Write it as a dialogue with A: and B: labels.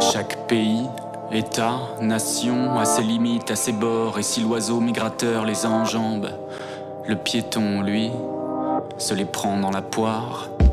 A: Chaque pays, État, nation a ses limites, a ses bords, et si l'oiseau migrateur les enjambe, le piéton, lui, se les prend dans la poire.